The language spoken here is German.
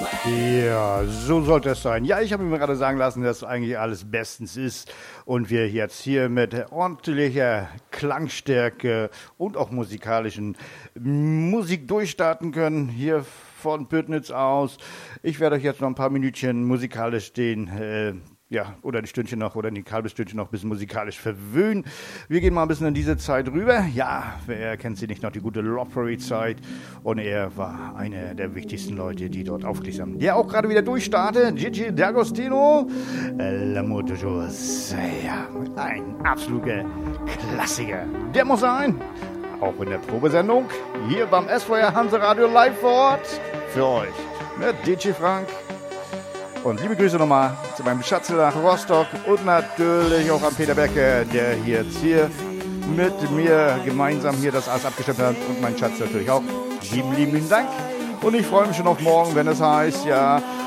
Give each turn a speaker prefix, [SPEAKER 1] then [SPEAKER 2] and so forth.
[SPEAKER 1] Ja, so sollte es sein. Ja, ich habe mir gerade sagen lassen, dass eigentlich alles bestens ist und wir jetzt hier mit ordentlicher Klangstärke und auch musikalischen Musik durchstarten können. Hier von Büttnitz aus. Ich werde euch jetzt noch ein paar Minütchen musikalisch oder ein Stündchen noch oder ein halbes Stündchen noch ein bisschen musikalisch verwöhnen. Wir gehen mal ein bisschen in diese Zeit rüber. Ja, wer kennt sie nicht noch, die gute Lottery-Zeit. Und er war einer der wichtigsten Leute, die dort aufgelegt haben. Der auch gerade wieder durchstartet, Gigi D'Agostino, L'amour de Jose. Ja, ein absoluter Klassiker. Der muss sein, auch in der Probesendung, hier beim SVR Hanseradio live vor Ort, für euch, mit DJ Frank. Und liebe Grüße nochmal zu meinem Schatz nach Rostock und natürlich auch an Peter Becker, der hier mit mir gemeinsam hier das alles abgestimmt hat und mein Schatz natürlich auch. Lieben Dank. Und ich freue mich schon auf morgen, wenn es heißt, ja,